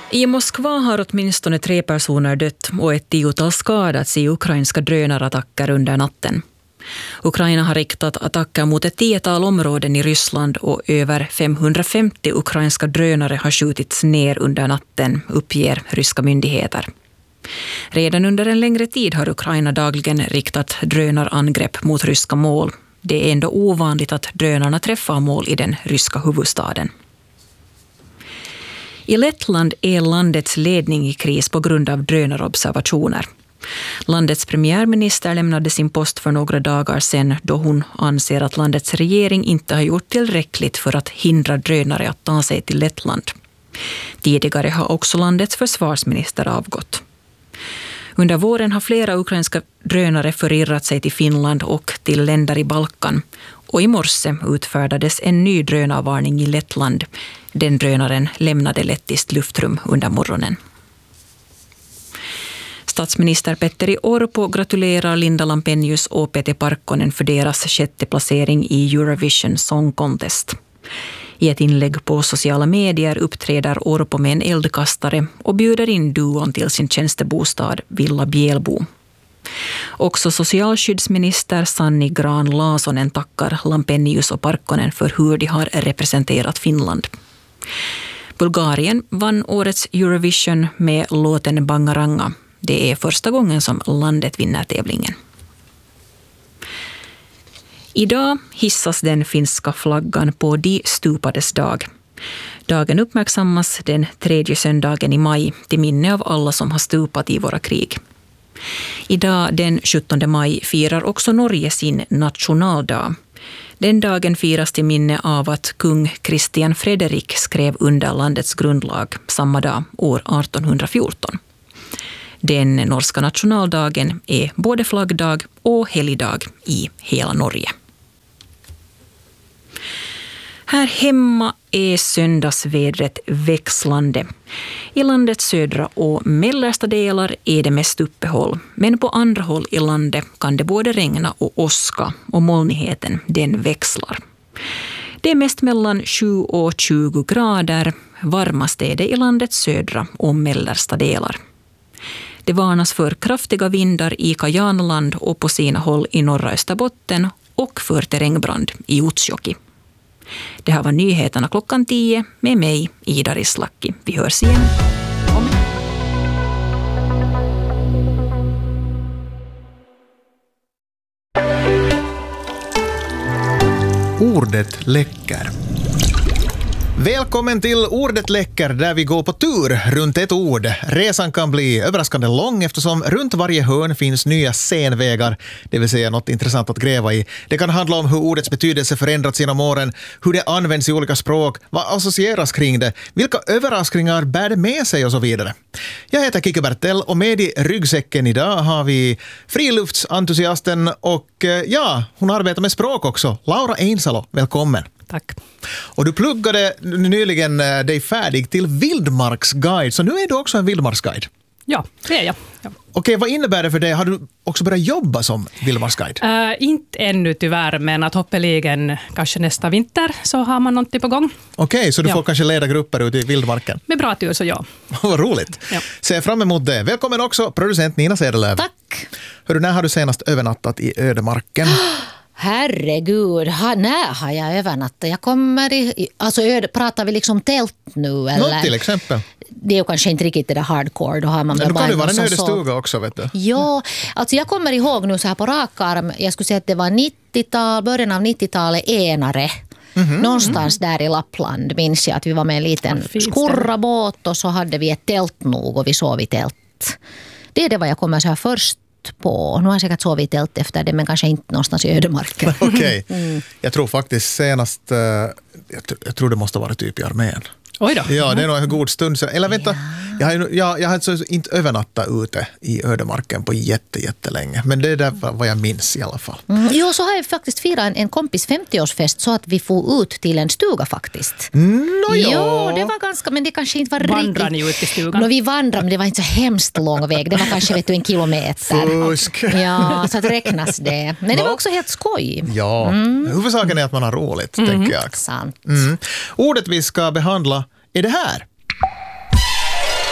I Moskva har åtminstone 3 personer dött och ett 10-tal skadats i ukrainska drönarattacker under natten. Ukraina har riktat attacker mot ett 10-tal områden i Ryssland och över 550 ukrainska drönare har skjutits ner under natten, uppger ryska myndigheter. Redan under en längre tid har Ukraina dagligen riktat drönarangrepp mot ryska mål. Det är ändå ovanligt att drönarna träffar mål i den ryska huvudstaden. I Lettland är landets ledning i kris på grund av drönarobservationer. Landets premiärminister lämnade sin post för några dagar sedan då hon anser att landets regering inte har gjort tillräckligt för att hindra drönare att ta sig till Lettland. Tidigare har också landets försvarsminister avgått. Under våren har flera ukrainska drönare förirrat sig till Finland och till länder i Balkan. Och i morse utfärdades en ny drönarvarning i Lettland. Den drönaren lämnade lettiskt luftrum under morgonen. Statsminister Petteri Orpo gratulerar Linda Lampenius och Pete Parkkonen för deras 6:e placering i Eurovision Song Contest. I ett inlägg på sociala medier uppträder Orpo med en eldkastare och bjuder in duon till sin tjänstebostad Villa Bjelbo. Också socialskyddsminister Sanni Grahn-Laasonen tackar Lampenius och Parkkonen för hur de har representerat Finland. Bulgarien vann årets Eurovision med låten Bangaranga. Det är första gången som landet vinner tävlingen. Idag hissas den finska flaggan på de stupades dag. Dagen uppmärksammas den 3:e söndagen i maj till minne av alla som har stupat i våra krig. Idag den 17 maj firar också Norge sin nationaldag. Den dagen firas till minne av att kung Kristian Frederik skrev under landets grundlag samma dag år 1814. Den norska nationaldagen är både flaggdag och helgdag i hela Norge. Här hemma är söndagsvädret växlande. I landets södra och mellersta delar är det mest uppehåll, men på andra håll i landet kan det både regna och åska och molnigheten den växlar. Det är mest mellan 7 och 20 grader, varmast är det i landets södra och mellersta delar. Det varnas för kraftiga vindar i Kajanland och på sina håll i norra Österbotten och för terrängbrand i Utsjoki. Det här var nyheterna klockan 10 med mig, Ida Rislaki. Vi hörs igen. Ordet läcker. Välkommen till Ordet läcker där vi går på tur runt ett ord. Resan kan bli överraskande lång eftersom runt varje hörn finns nya scenvägar, det vill säga något intressant att gräva i. Det kan handla om hur ordets betydelse förändrats genom åren, hur det används i olika språk, vad associeras kring det, vilka överraskningar bär det med sig och så vidare. Jag heter Kikki Bertell och med i ryggsäcken idag har vi friluftsentusiasten och hon arbetar med språk också. Laura Einsalo, välkommen. Tack. Och du pluggade nyligen dig färdig till vildmarksguide, så nu är du också en vildmarksguide. Ja, det är jag. Ja. Okej, vad innebär det för dig? Har du också börjat jobba som vildmarksguide? Inte ännu tyvärr, men att hoppeligen kanske nästa vinter så har man någonting på gång. Okej, så du får kanske leda grupper ut i vildmarken? Med bra tur så ja. Vad roligt. Ja. Ser fram emot det. Välkommen också producent Nina Sedelöv. Tack. Hörru, när har du senast övernattat i ödemarken? Herregud, när har jag övernattat? Jag kommer pratar vi liksom tält nu? Eller? Något till exempel. Det är ju kanske inte riktigt det där hardcore. Då har man men då kan det vara en ödestuga också, vet du. Ja, alltså jag kommer ihåg nu så här på rak arm, jag skulle säga att det var 90-tal, början av 90-talet Enare. Någonstans där i Lappland minns jag att vi var med en liten skurrabåt och så hade vi ett tält nog och vi sov i tält. Det är det vad jag kommer så här först på. Nu har jag säkert sovit i tält efter det, men kanske inte någonstans i ödemarken. Okej. Jag tror faktiskt senast, jag tror det måste vara typ i armén. Oj då. Ja, det är nog en god stund sedan. Eller vänta, jag har alltså inte övernattat ute i ödemarken på jättelänge. Men det är där vad jag minns i alla fall. Jo, så har jag faktiskt firat en kompis 50-årsfest så att vi får ut till en stuga faktiskt. Jo, det var ganska, men det kanske inte var riktigt. Vandrar ni ut till stugan? Vi vandrade, men det var inte så hemskt lång väg. Det var kanske 1 kilometer. Fusk. Ja, så att räknas det. Men det var också helt skoj. Ja, huvudsaken är att man har roligt, tänker jag. Sant. Ordet vi ska behandla är det här.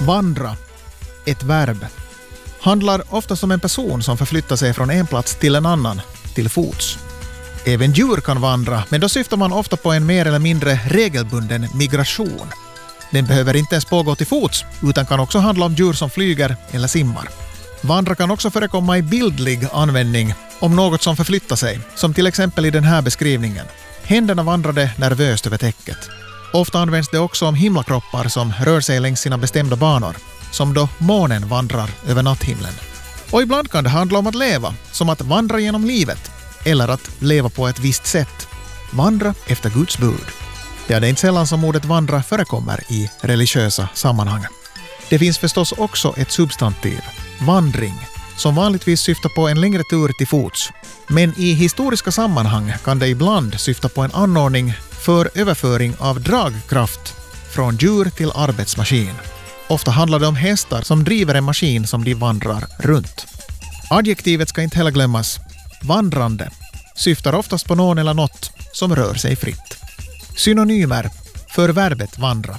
Vandra, ett verb, handlar ofta om en person som förflyttar sig från en plats till en annan, till fots. Även djur kan vandra, men då syftar man ofta på en mer eller mindre regelbunden migration. Den behöver inte ens pågå till fots, utan kan också handla om djur som flyger eller simmar. Vandra kan också förekomma i bildlig användning om något som förflyttar sig, som till exempel i den här beskrivningen. Händerna vandrade nervöst över täcket. Ofta används det också om himlakroppar som rör sig längs sina bestämda banor, som då månen vandrar över natthimlen. Och ibland kan det handla om att leva, som att vandra genom livet, eller att leva på ett visst sätt. Vandra efter Guds bud. Det är inte sällan som ordet vandra förekommer i religiösa sammanhang. Det finns förstås också ett substantiv, vandring, som vanligtvis syftar på en längre tur till fots. Men i historiska sammanhang kan det ibland syfta på en anordning för överföring av dragkraft från djur till arbetsmaskin. Ofta handlar det om hästar som driver en maskin som de vandrar runt. Adjektivet ska inte heller glömmas. Vandrande syftar oftast på någon eller något som rör sig fritt. Synonymer för verbet vandra.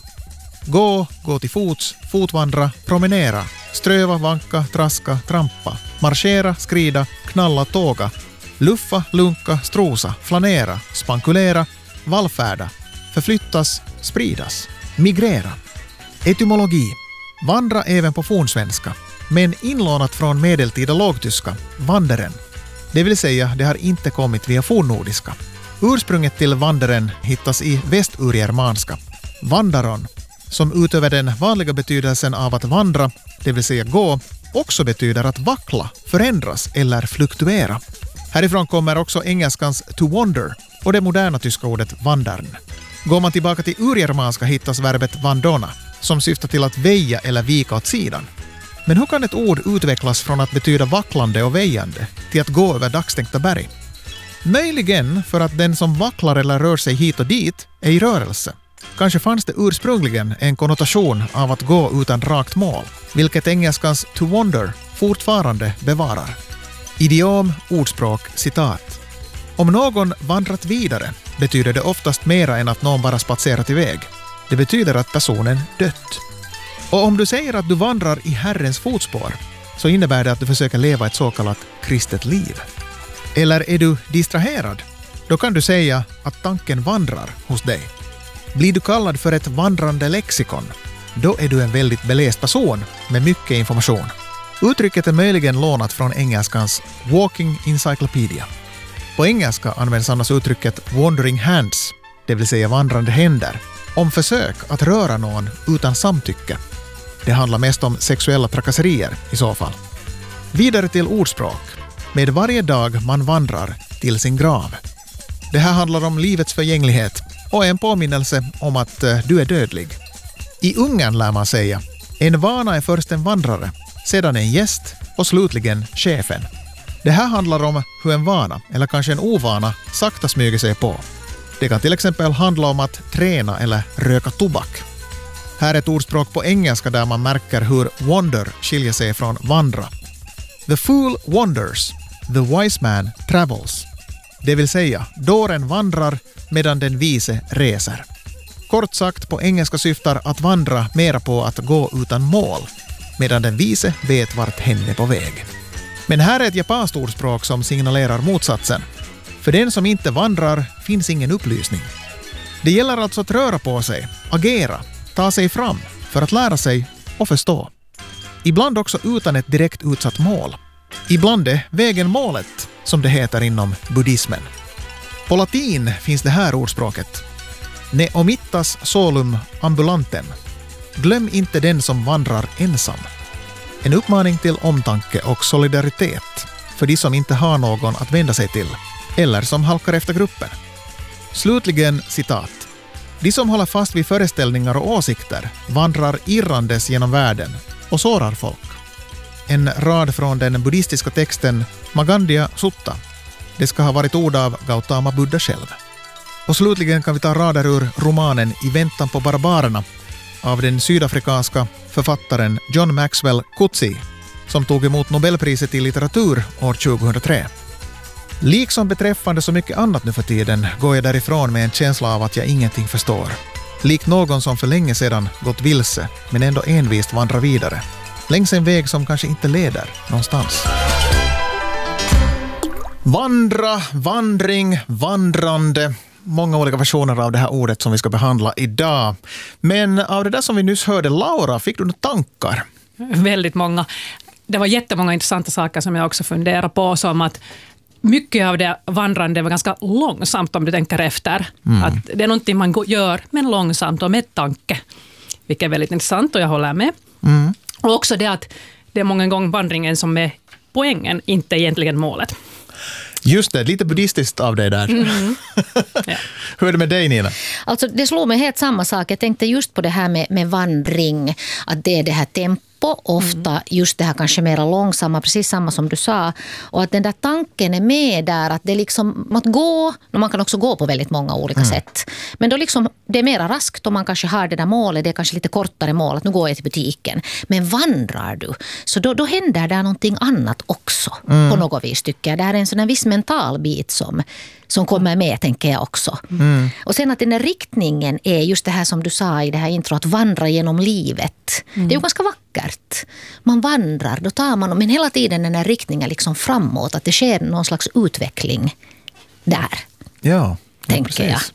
Gå till fots, fotvandra, promenera, ströva, vanka, traska, trampa, marschera, skrida, knalla, tåga, luffa, lunka, strosa, flanera, spankulera, vallfärda, förflyttas, spridas, migrera. Etymologi. Vandra även på fornsvenska, men inlånat från medeltida lågtyska, vanderen. Det vill säga, det har inte kommit via fornnordiska. Ursprunget till vanderen hittas i västurgermanska. Vandaron, som utöver den vanliga betydelsen av att vandra, det vill säga gå, också betyder att vackla, förändras eller fluktuera. Härifrån kommer också engelskans to wander och det moderna tyska ordet wandern. Går man tillbaka till urgermanska hittas verbet vandona, som syftar till att väja eller vika åt sidan. Men hur kan ett ord utvecklas från att betyda vacklande och väjande till att gå över dagstänkta berg? Möjligen för att den som vacklar eller rör sig hit och dit är i rörelse. Kanske fanns det ursprungligen en konnotation av att gå utan rakt mål, vilket engelskans to wander fortfarande bevarar. Idiom, ordspråk, citat. Om någon vandrat vidare betyder det oftast mera än att någon bara spatserat iväg. Det betyder att personen dött. Och om du säger att du vandrar i Herrens fotspår så innebär det att du försöker leva ett så kallat kristet liv. Eller är du distraherad? Då kan du säga att tanken vandrar hos dig. Blir du kallad för ett vandrande lexikon, då är du en väldigt beläst person med mycket information. Uttrycket är möjligen lånat från engelskans walking encyclopedia. På engelska används annars uttrycket wandering hands, det vill säga vandrande händer, om försök att röra någon utan samtycke. Det handlar mest om sexuella trakasserier i så fall. Vidare till ordspråk. Med varje dag man vandrar till sin grav. Det här handlar om livets förgänglighet och en påminnelse om att du är dödlig. I Ungern lär man säga, en vana är först en vandrare, sedan en gäst och slutligen chefen. Det här handlar om hur en vana, eller kanske en ovana, sakta smyger sig på. Det kan till exempel handla om att träna eller röka tobak. Här är ett ordspråk på engelska där man märker hur wander skiljer sig från vandra. The fool wanders, the wise man travels. Det vill säga, dåren vandrar medan den vise reser. Kort sagt, på engelska syftar att vandra mera på att gå utan mål, medan den vise vet vart hen är på väg. Men här är ett japanskt ordspråk som signalerar motsatsen. För den som inte vandrar finns ingen upplysning. Det gäller alltså att röra på sig, agera, ta sig fram för att lära sig och förstå. Ibland också utan ett direkt utsatt mål. Ibland är vägen målet, som det heter inom buddhismen. På latin finns det här ordspråket. Ne omittas solum ambulantem. Glöm inte den som vandrar ensam. En uppmaning till omtanke och solidaritet för de som inte har någon att vända sig till eller som halkar efter gruppen. Slutligen citat. De som håller fast vid föreställningar och åsikter vandrar irrandes genom världen och sårar folk. En rad från den buddhistiska texten Magandhya Sutta. Det ska ha varit ord av Gautama Buddha själv. Och slutligen kan vi ta rader ur romanen I väntan på barbarerna av den sydafrikanska författaren John Maxwell Coetzee som tog emot Nobelpriset i litteratur år 2003. Liksom beträffande så mycket annat nu för tiden går jag därifrån med en känsla av att jag ingenting förstår. Lik någon som för länge sedan gått vilse, men ändå envist vandrar vidare. Längs en väg som kanske inte leder någonstans. Vandra, vandring, vandrande. Många olika versioner av det här ordet som vi ska behandla idag. Men av det där som vi nyss hörde, Laura, fick du några tankar? Väldigt många. Det var jättemånga intressanta saker som jag också funderar på, som att mycket av det vandrande var ganska långsamt om du tänker efter. Att det är någonting man gör, men långsamt och med tanke. Vilket är väldigt intressant och jag håller med. Och också det att det är många gånger vandringen som är poängen, inte egentligen målet. Just det, lite buddhistiskt av det där. Ja. Hur är det med dig, Nina? Alltså det slår mig helt samma sak. Jag tänkte just på det här med vandring. Att det är det här tempo. Ofta just det här kanske mera långsamma, precis samma som du sa. Och att den där tanken är med där. Att det är liksom att gå, och man kan också gå på väldigt många olika sätt. Men då liksom, det är mera raskt och man kanske har det där målet. Det är kanske lite kortare mål, att nu går jag till butiken. Men vandrar du, så då händer där någonting annat också. På något vis tycker jag. Det här är en sån här viss mental bit som kommer med, tänker jag också. Och sen att den här riktningen är just det här som du sa i det här intro, att vandra genom livet. Det är ju ganska vackert. Man vandrar, då tar man, men hela tiden den här riktningen liksom framåt, att det sker någon slags utveckling där. Ja, tänker jag.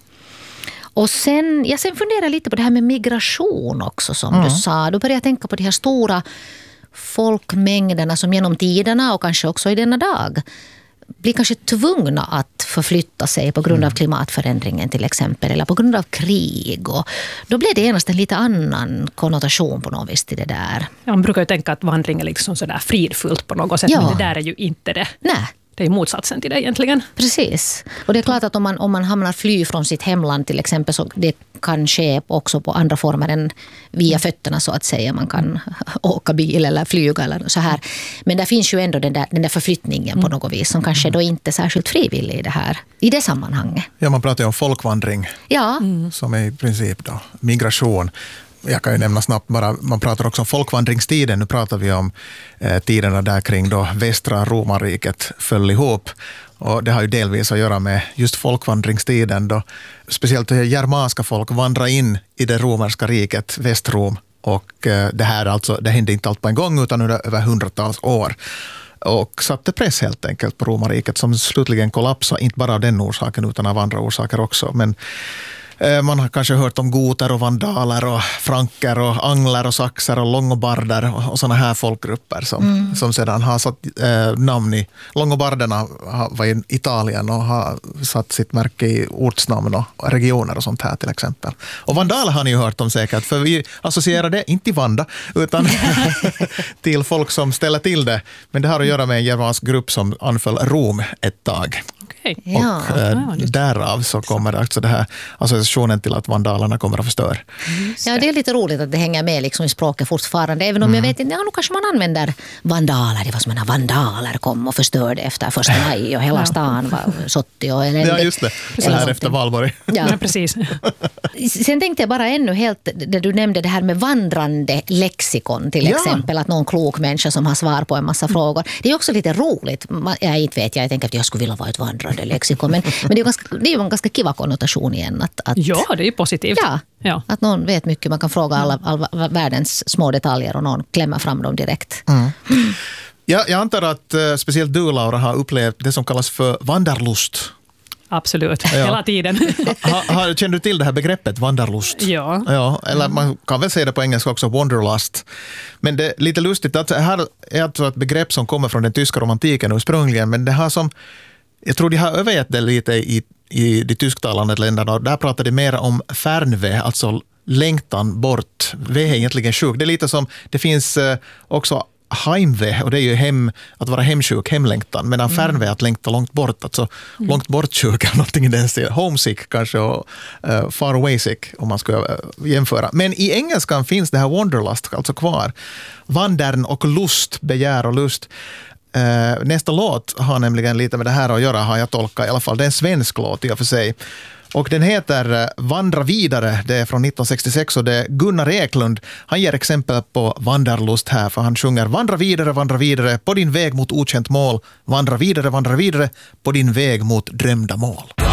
Och sen funderar jag lite på det här med migration också, som du sa. Då börjar jag tänka på de här stora folkmängderna som genom tiderna och kanske också i denna dag blir kanske tvungna att förflytta sig på grund av klimatförändringen till exempel, eller på grund av krig. Och då blir det genast en lite annan konnotation på något vis till det där. Ja, man brukar ju tänka att vandring är liksom sådär fridfullt på något sätt, men det där är ju inte det. Nej. Det är motsatsen till det egentligen. Precis. Och det är klart att om man hamnar fly från sitt hemland till exempel, så det kan ske också på andra former än via fötterna så att säga. Man kan åka bil eller flyga eller så här. Men där finns ju ändå den där förflyttningen på något vis som kanske då inte är särskilt frivillig i det sammanhanget. Ja, man pratar ju om folkvandring. Ja. Som är i princip då migration. Jag kan ju nämna snabbt bara, man pratar också om folkvandringstiden. Nu pratar vi om tiderna där kring då västra romarriket föll ihop. Och det har ju delvis att göra med just folkvandringstiden då speciellt germanska folk vandrar in i det romerska riket, Västrom. Och det här alltså, det hände inte allt på en gång utan över hundratals år. Och satte press helt enkelt på romarriket som slutligen kollapsade, inte bara av den orsaken utan av andra orsaker också. Men man har kanske hört om goter och vandaler och franker och angler och saxer och longobarder och sådana här folkgrupper som sedan har satt namn i. Longobarderna var i Italien och har satt sitt märke i ortsnamn och regioner och sånt här till exempel. Och vandaler har ni ju hört om säkert, för vi associerar det inte till vanda utan till folk som ställer till det. Men det har att göra med en germansk grupp som anföll Rom ett tag. Okay. Och därav så kommer alltså det här associationen till att vandalerna kommer att förstöra. Ja, det är lite roligt att det hänger med liksom i språket fortfarande. Även om jag vet inte, nu kanske man använder vandaler. Det var som när vandaler kom och förstörde efter första maj och hela stan var sottig och eländig. Ja, just det. Så här efter Valborg. Ja, precis. Sen tänkte jag bara ännu helt, där du nämnde det här med vandrande lexikon till exempel, att någon klok människa som har svar på en massa frågor. Det är också lite roligt. Jag tänker att jag skulle vilja vara ett vandrande lexikon, men det är ju en ganska kiva konnotation igen. Ja, det är ju positivt. Ja, att någon vet mycket, man kan fråga alla världens små detaljer och någon klämmer fram dem direkt. Ja, jag antar att speciellt du, Laura, har upplevt det som kallas för vandarlust. Absolut, hela tiden. Känner du till det här begreppet, vandarlust? Ja. Eller man kan väl säga det på engelska också, wanderlust. Men det är lite lustigt att här är alltså ett begrepp som kommer från den tyska romantiken ursprungligen, men det har som, jag tror de har övergett det lite i de tysktalande länderna, och där pratar de mer om färnve, alltså längtan bort. Vi är egentligen sjuk. Det är lite som, det finns också heimve, och det är ju att vara hemsjuk, hemlängtan, medan färnve att längta långt bort, alltså långt bort sjuk eller någonting i den stilen. Homesick kanske och far away sick om man ska jämföra. Men i engelskan finns det här wanderlust alltså kvar. Vandern och lust, begär och lust. Nästa låt har nämligen lite med det här att göra, har jag tolkat i alla fall. Det är en svensk låt i och för sig. Och den heter Vandra vidare, det är från 1966 och det är Gunnar Eklund. Han ger exempel på vandarlust här, för han sjunger vandra vidare på din väg mot okänt mål. Vandra vidare på din väg mot drömda mål.